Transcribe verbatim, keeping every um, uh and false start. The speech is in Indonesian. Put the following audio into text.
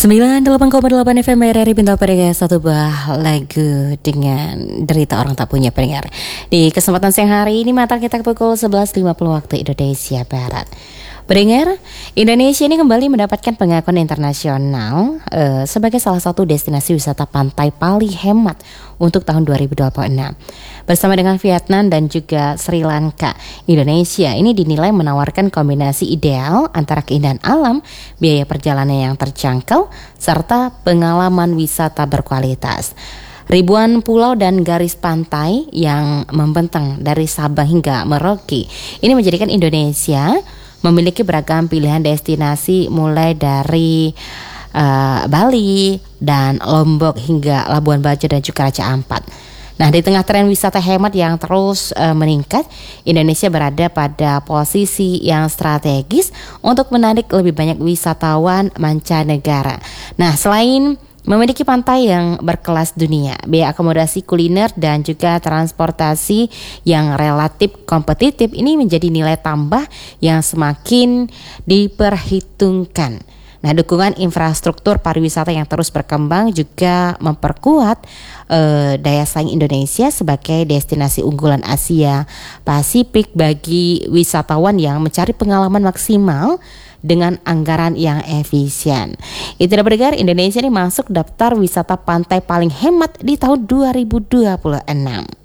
sembilan puluh delapan koma delapan F M R R I Pintu Pendengar, satu buah lagu dengan derita orang tak punya pendengar. Di kesempatan siang hari ini mata kita pukul sebelas lima puluh waktu Indonesia Barat. Pendengar, Indonesia ini kembali mendapatkan pengakuan internasional uh, sebagai salah satu destinasi wisata pantai paling hemat untuk tahun dua ribu dua puluh enam. Bersama dengan Vietnam dan juga Sri Lanka, Indonesia ini dinilai menawarkan kombinasi ideal antara keindahan alam, biaya perjalanan yang terjangkau, serta pengalaman wisata berkualitas. Ribuan pulau dan garis pantai yang membentang dari Sabang hingga Merauke ini menjadikan Indonesia memiliki beragam pilihan destinasi mulai dari uh, Bali dan Lombok hingga Labuan Bajo dan juga Raja Ampat. Nah, di tengah tren wisata hemat yang terus uh, meningkat, Indonesia berada pada posisi yang strategis untuk menarik lebih banyak wisatawan mancanegara. Nah, selain memiliki pantai yang berkelas dunia, biaya akomodasi kuliner dan juga transportasi yang relatif kompetitif ini menjadi nilai tambah yang semakin diperhitungkan. Nah, dukungan infrastruktur pariwisata yang terus berkembang juga memperkuat eh, daya saing Indonesia sebagai destinasi unggulan Asia Pasifik bagi wisatawan yang mencari pengalaman maksimal dengan anggaran yang efisien. Itu pendengar, Indonesia ini masuk daftar wisata pantai paling hemat di tahun dua ribu dua puluh enam.